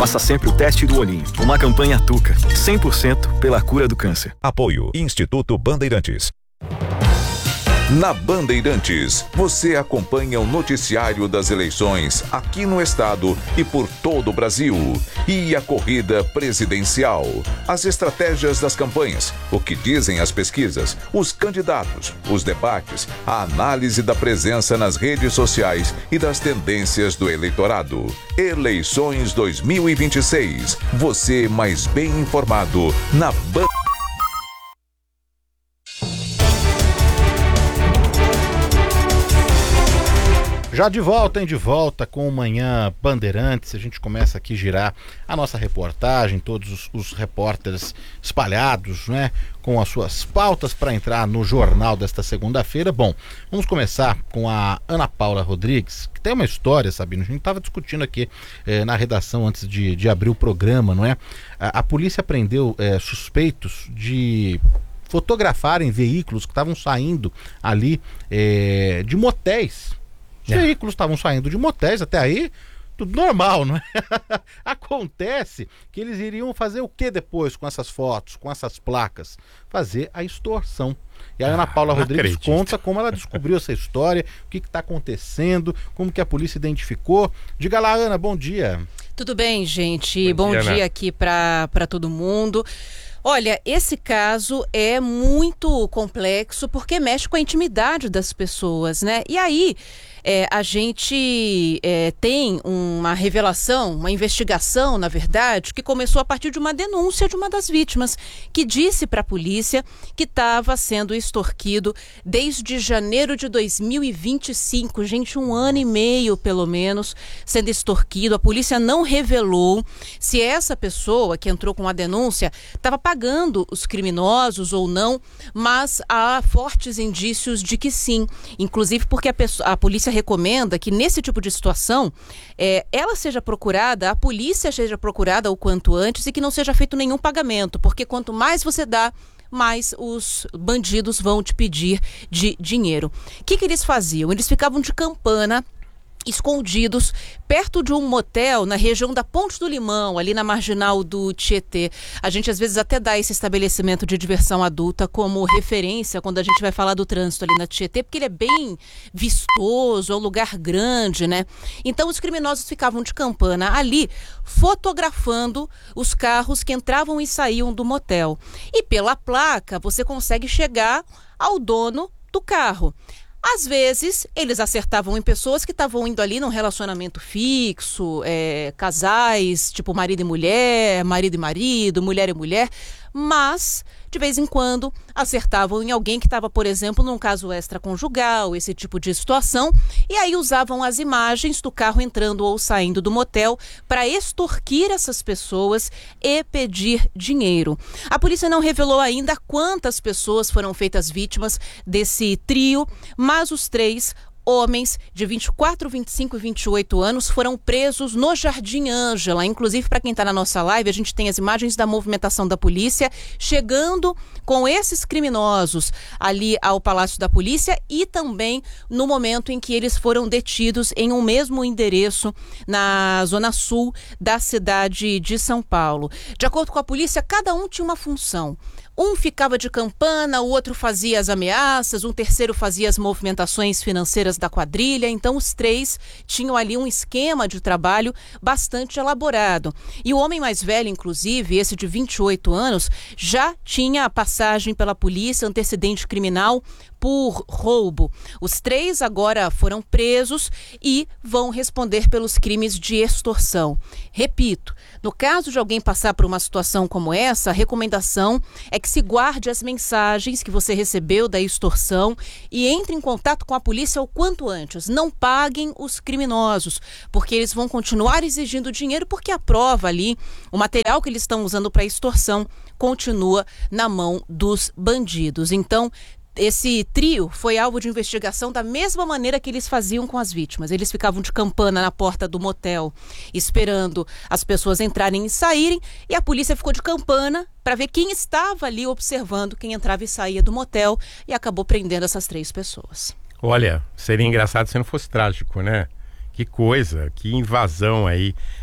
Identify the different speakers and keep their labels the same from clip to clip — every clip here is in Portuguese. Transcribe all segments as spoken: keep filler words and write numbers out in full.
Speaker 1: Faça sempre o teste do olhinho. Uma campanha Tuca, cem por cento pela cura do câncer.
Speaker 2: Apoio Instituto Bandeirantes. Na Bandeirantes, você acompanha o noticiário das eleições aqui no estado e por todo o Brasil. E a corrida presidencial, as estratégias das campanhas, o que dizem as pesquisas, os candidatos, os debates, a análise da presença nas redes sociais e das tendências do eleitorado. Eleições dois mil e vinte e seis. Você mais bem informado na Bandeirantes.
Speaker 3: Já de volta, hein? De volta com o Manhã Bandeirantes. A gente começa aqui a girar a nossa reportagem, todos os, os repórteres espalhados, né? Com as suas pautas para entrar no jornal desta segunda-feira. Bom, vamos começar com a Ana Paula Rodrigues, que tem uma história, Sabino. A gente estava discutindo aqui eh, na redação antes de, de abrir o programa, não é? A, a polícia prendeu eh, suspeitos de fotografarem veículos que estavam saindo ali eh, de motéis. Os é. veículos estavam saindo de motéis, até aí tudo normal, não é? Acontece que eles iriam fazer o que depois com essas fotos, com essas placas? Fazer a extorsão. E a Ana Paula ah, Rodrigues acredito. conta como ela descobriu essa história, o que está acontecendo, como que a polícia identificou. Diga lá, Ana, bom dia.
Speaker 4: Tudo bem, gente? Bom, bom dia, dia aqui para todo mundo. Olha, esse caso é muito complexo porque mexe com a intimidade das pessoas, né? E aí, é, a gente é, tem uma revelação, uma investigação, na verdade, que começou a partir de uma denúncia de uma das vítimas, que disse para a polícia que estava sendo extorquido desde janeiro de dois mil e vinte e cinco, gente, um ano e meio, pelo menos, sendo extorquido. A polícia não revelou se essa pessoa que entrou com a denúncia estava pagando os criminosos ou não, mas há fortes indícios de que sim, inclusive porque a, pessoa, a polícia recomenda que nesse tipo de situação é, ela seja procurada, a polícia seja procurada o quanto antes e que não seja feito nenhum pagamento, porque quanto mais você dá, mais os bandidos vão te pedir de dinheiro. O que, que eles faziam? Eles ficavam de campana, escondidos perto de um motel na região da Ponte do Limão, ali na marginal do Tietê. A gente às vezes até dá esse estabelecimento de diversão adulta como referência quando a gente vai falar do trânsito ali na Tietê, porque ele é bem vistoso, é um lugar grande, né? Então os criminosos ficavam de campana ali, fotografando os carros que entravam e saíam do motel. E pela placa você consegue chegar ao dono do carro. Às vezes, eles acertavam em pessoas que estavam indo ali num relacionamento fixo, é, casais, tipo marido e mulher, marido e marido, mulher e mulher, mas, de vez em quando, acertavam em alguém que estava, por exemplo, num caso extraconjugal, esse tipo de situação, e aí usavam as imagens do carro entrando ou saindo do motel para extorquir essas pessoas e pedir dinheiro. A polícia não revelou ainda quantas pessoas foram feitas vítimas desse trio, mas os três homens de vinte e quatro, vinte e cinco e vinte e oito anos foram presos no Jardim Ângela. Inclusive, para quem está na nossa live, a gente tem as imagens da movimentação da polícia chegando com esses criminosos ali ao Palácio da Polícia e também no momento em que eles foram detidos em um mesmo endereço na zona sul da cidade de São Paulo. De acordo com a polícia, cada um tinha uma função. Um ficava de campana, o outro fazia as ameaças, um terceiro fazia as movimentações financeiras da quadrilha. Então os três tinham ali um esquema de trabalho bastante elaborado. E o homem mais velho, inclusive, esse de vinte e oito anos, já tinha a passagem pela polícia, antecedente criminal por roubo. Os três agora foram presos e vão responder pelos crimes de extorsão. Repito, no caso de alguém passar por uma situação como essa, a recomendação é que se guarde as mensagens que você recebeu da extorsão e entre em contato com a polícia o quanto antes. Não paguem os criminosos, porque eles vão continuar exigindo dinheiro, porque a prova ali, o material que eles estão usando para extorsão, continua na mão dos bandidos. Então, esse trio foi alvo de investigação da mesma maneira que eles faziam com as vítimas. Eles ficavam de campana na porta do motel, esperando as pessoas entrarem e saírem, e a polícia ficou de campana para ver quem estava ali observando quem entrava e saía do motel, e acabou prendendo essas três pessoas.
Speaker 5: Olha, seria engraçado se não fosse trágico, né? Que coisa, que invasão aí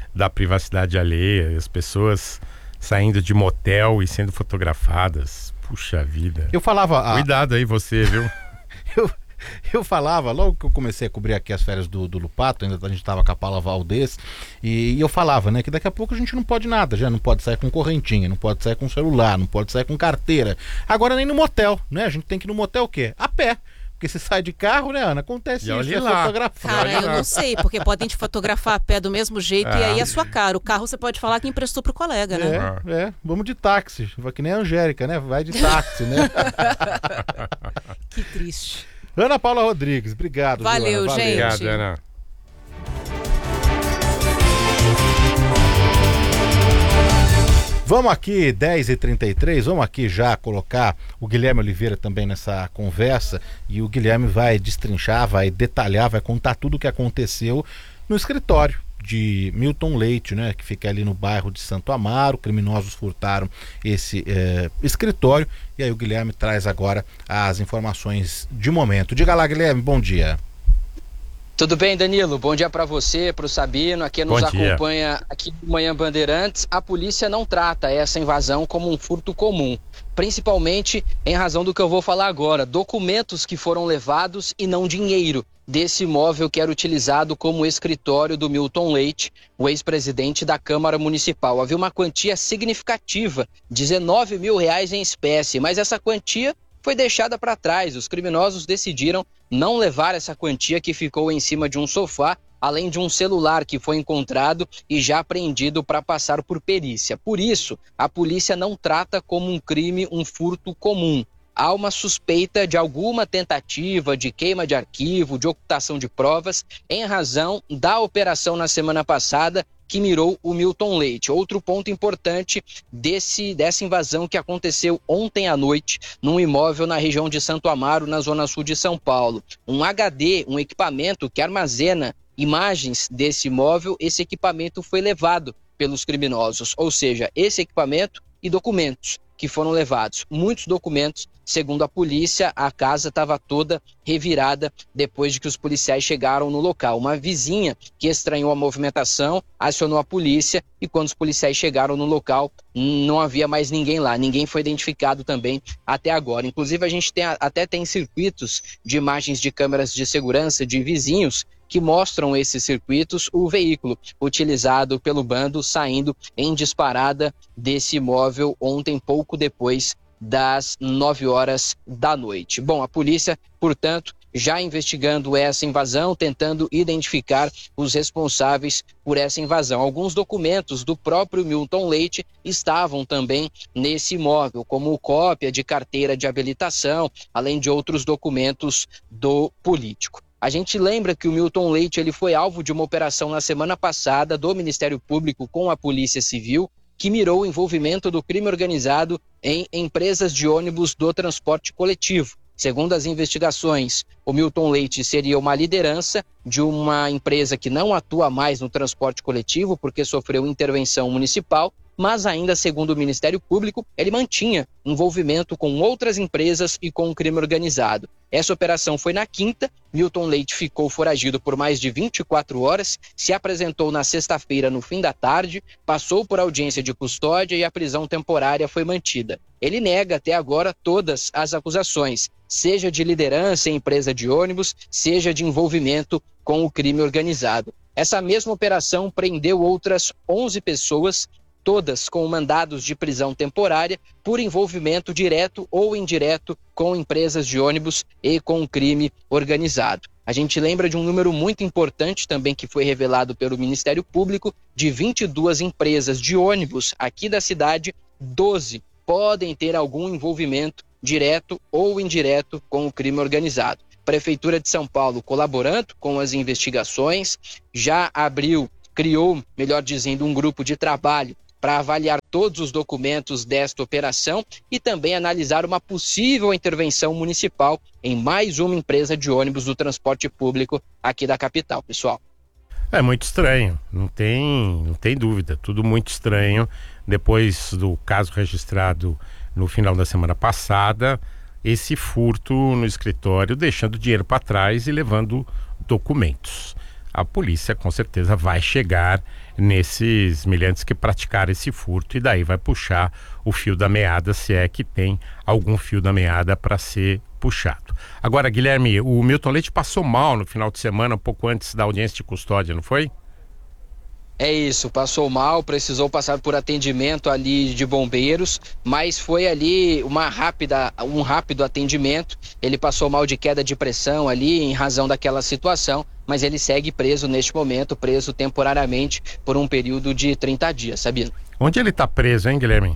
Speaker 5: da privacidade alheia, as pessoas saindo de motel e sendo fotografadas. Puxa vida.
Speaker 3: Eu falava... A...
Speaker 5: Cuidado aí você, viu?
Speaker 3: eu... Eu falava, logo que eu comecei a cobrir aqui as férias do, do Lupato, ainda a gente tava com a Paula Valdez, e, e eu falava, né, que daqui a pouco a gente não pode nada, já não pode sair com correntinha, não pode sair com celular, não pode sair com carteira. Agora nem no motel, né? A gente tem que ir no motel o quê? A pé. Porque você sai de carro, né, Ana? Acontece
Speaker 5: e
Speaker 3: isso, é
Speaker 5: lá.
Speaker 3: fotografar.
Speaker 4: Cara, eu não sei, porque podem te fotografar a pé do mesmo jeito
Speaker 5: ah.
Speaker 4: e aí é sua cara. O carro você pode falar que emprestou pro colega, né?
Speaker 3: É,
Speaker 5: Ah.
Speaker 3: é. Vamos de táxi. Vai que nem a Angélica, né? Vai de táxi, né?
Speaker 4: Que triste.
Speaker 3: Ana Paula Rodrigues, obrigado.
Speaker 4: Valeu,
Speaker 3: viu, Ana?
Speaker 4: gente.
Speaker 5: Obrigado, Ana.
Speaker 3: Vamos aqui, dez e trinta e três, vamos aqui já colocar o Guilherme Oliveira também nessa conversa, e o Guilherme vai destrinchar, vai detalhar, vai contar tudo o que aconteceu no escritório de Milton Leite, né, que fica ali no bairro de Santo Amaro. Criminosos furtaram esse é, escritório, e aí o Guilherme traz agora as informações de momento. Diga lá, Guilherme, bom dia.
Speaker 6: Tudo bem, Danilo? Bom dia para você, para o Sabino, a quem nos
Speaker 5: Bom dia.
Speaker 6: acompanha aqui no Manhã Bandeirantes. A polícia não trata essa invasão como um furto comum, principalmente em razão do que eu vou falar agora, documentos que foram levados e não dinheiro desse imóvel que era utilizado como escritório do Milton Leite, o ex-presidente da Câmara Municipal. Havia uma quantia significativa, dezenove mil reais em espécie, mas essa quantia foi deixada para trás. Os criminosos decidiram não levar essa quantia que ficou em cima de um sofá, além de um celular que foi encontrado e já apreendido para passar por perícia. Por isso, a polícia não trata como um crime um furto comum. Há uma suspeita de alguma tentativa de queima de arquivo, de ocultação de provas, em razão da operação na semana passada que mirou o Milton Leite. Outro ponto importante desse, dessa invasão que aconteceu ontem à noite num imóvel na região de Santo Amaro, na zona sul de São Paulo. Um H D, um equipamento que armazena imagens desse imóvel, esse equipamento foi levado pelos criminosos, ou seja, esse equipamento e documentos que foram levados. Muitos documentos, segundo a polícia, a casa estava toda revirada depois de que os policiais chegaram no local. Uma vizinha que estranhou a movimentação acionou a polícia e quando os policiais chegaram no local não havia mais ninguém lá. Ninguém foi identificado também até agora. Inclusive a gente tem, até tem circuitos de imagens de câmeras de segurança de vizinhos que mostram esses circuitos, o veículo utilizado pelo bando saindo em disparada desse imóvel ontem, pouco depois das nove horas da noite. Bom, a polícia, portanto, já investigando essa invasão, tentando identificar os responsáveis por essa invasão. Alguns documentos do próprio Milton Leite estavam também nesse imóvel, como cópia de carteira de habilitação, além de outros documentos do político. A gente lembra que o Milton Leite ele foi alvo de uma operação na semana passada do Ministério Público com a Polícia Civil, que mirou o envolvimento do crime organizado em empresas de ônibus do transporte coletivo. Segundo as investigações, o Milton Leite seria uma liderança de uma empresa que não atua mais no transporte coletivo porque sofreu intervenção municipal, mas ainda, segundo o Ministério Público, ele mantinha envolvimento com outras empresas e com o crime organizado. Essa operação foi na quinta, Milton Leite ficou foragido por mais de vinte e quatro horas, se apresentou na sexta-feira no fim da tarde, passou por audiência de custódia e a prisão temporária foi mantida. Ele nega até agora todas as acusações, seja de liderança em empresa de ônibus, seja de envolvimento com o crime organizado. Essa mesma operação prendeu outras onze pessoas, todas com mandados de prisão temporária por envolvimento direto ou indireto com empresas de ônibus e com o crime organizado. A gente lembra de um número muito importante também que foi revelado pelo Ministério Público, de vinte e duas empresas de ônibus aqui da cidade, doze podem ter algum envolvimento direto ou indireto com o crime organizado. Prefeitura de São Paulo colaborando com as investigações, já abriu, criou, melhor dizendo, um grupo de trabalho para avaliar todos os documentos desta operação e também analisar uma possível intervenção municipal em mais uma empresa de ônibus do transporte público aqui da capital, pessoal.
Speaker 5: É muito estranho, não tem, não tem dúvida, tudo muito estranho. Depois do caso registrado no final da semana passada, esse furto no escritório, deixando dinheiro para trás e levando documentos. a polícia com certeza vai chegar nesses meliantes que praticaram esse furto e daí vai puxar o fio da meada, se é que tem algum fio da meada para ser puxado. Agora, Guilherme, o Milton Leite passou mal no final de semana, um pouco antes da audiência de custódia, não foi?
Speaker 6: É isso, passou mal, precisou passar por atendimento ali de bombeiros, mas foi ali uma rápida, um rápido atendimento. Ele passou mal de queda de pressão ali em razão daquela situação, mas ele segue preso neste momento, preso temporariamente por um período de trinta dias, Sabino.
Speaker 5: Onde ele está preso, hein, Guilherme?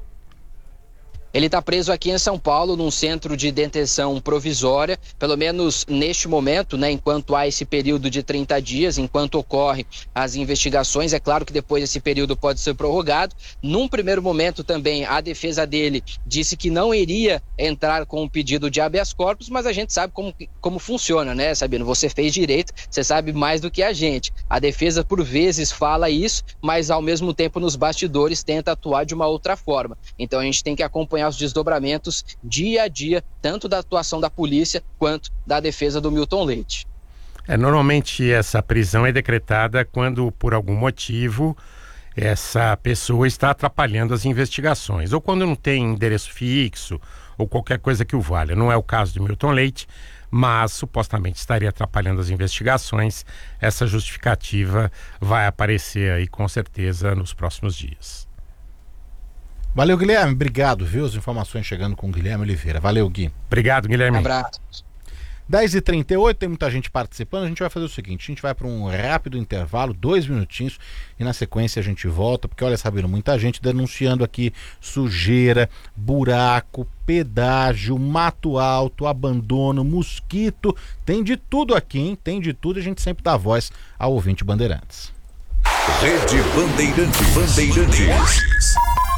Speaker 6: Ele está preso aqui em São Paulo, num centro de detenção provisória, pelo menos neste momento, né, enquanto há esse período de trinta dias, enquanto ocorrem as investigações. É claro que depois esse período pode ser prorrogado. Num primeiro momento também, a defesa dele disse que não iria entrar com um pedido de habeas corpus, mas a gente sabe como, como funciona, né, Sabino? Você fez direito, você sabe mais do que a gente. A defesa, por vezes, fala isso, mas ao mesmo tempo, nos bastidores, tenta atuar de uma outra forma. Então a gente tem que acompanhar os desdobramentos dia a dia, tanto da atuação da polícia quanto da defesa do Milton Leite.
Speaker 5: É, normalmente essa prisão é decretada quando, por algum motivo, essa pessoa está atrapalhando as investigações, ou quando não tem endereço fixo, ou qualquer coisa que o valha. Não é o caso do Milton Leite, mas supostamente estaria atrapalhando as investigações. Essa justificativa vai aparecer aí com certeza nos próximos dias.
Speaker 3: Valeu, Guilherme. Obrigado, viu? As informações chegando com o Guilherme Oliveira. Valeu, Gui.
Speaker 5: Obrigado, Guilherme.
Speaker 6: Um abraço.
Speaker 3: dez e trinta e oito, tem muita gente participando. A gente vai fazer o seguinte, a gente vai para um rápido intervalo, dois minutinhos, e na sequência a gente volta, porque olha, Sabino, muita gente denunciando aqui sujeira, buraco, pedágio, mato alto, abandono, mosquito, tem de tudo aqui, hein? Tem de tudo, e a gente sempre dá voz ao ouvinte Bandeirantes.
Speaker 2: Rede Bandeirantes. Bandeirantes.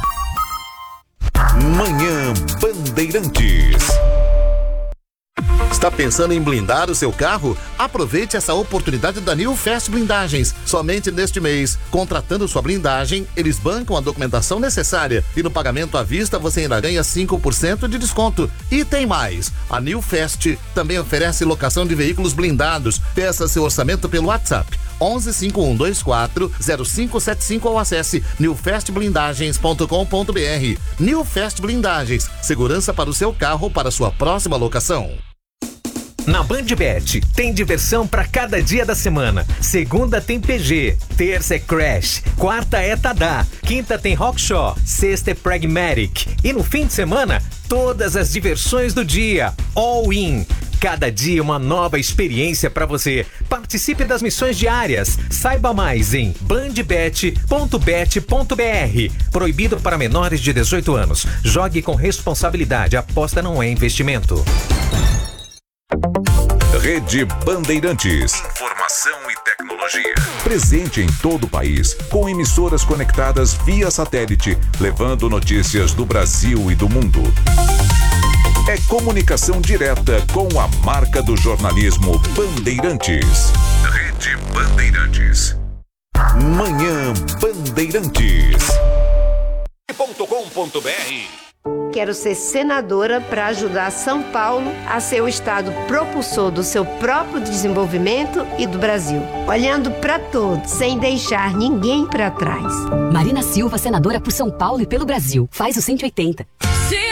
Speaker 2: Manhã Bandeirantes.
Speaker 7: Está pensando em blindar o seu carro? Aproveite essa oportunidade da New Fast Blindagens. Somente neste mês, contratando sua blindagem, eles bancam a documentação necessária e no pagamento à vista você ainda ganha cinco por cento de desconto. E tem mais, a New Fast também oferece locação de veículos blindados. Peça seu orçamento pelo WhatsApp onze cinco um dois quatro zero cinco sete cinco ou acesse new fast blindagens ponto com ponto b r. New Fast Blindagens, segurança para o seu carro para sua próxima locação.
Speaker 8: Na BandBet, tem diversão para cada dia da semana. Segunda tem P G, terça é Crash, quarta é Tadá, quinta tem Rockshaw, sexta é Pragmatic. E no fim de semana, todas as diversões do dia, all in. Cada dia uma nova experiência para você. Participe das missões diárias. Saiba mais em bandbet ponto bet ponto b r. Proibido para menores de dezoito anos. Jogue com responsabilidade. Aposta não é investimento.
Speaker 2: Rede Bandeirantes. Informação e tecnologia. Presente em todo o país, com emissoras conectadas via satélite, levando notícias do Brasil e do mundo. É comunicação direta com a marca do jornalismo Bandeirantes. Rede Bandeirantes. Manhã Bandeirantes. ponto com ponto b r.
Speaker 9: Quero ser senadora para ajudar São Paulo a ser o estado propulsor do seu próprio desenvolvimento e do Brasil. Olhando para todos, sem deixar ninguém para trás.
Speaker 10: Marina Silva, senadora por São Paulo e pelo Brasil. Faz o cento e oitenta.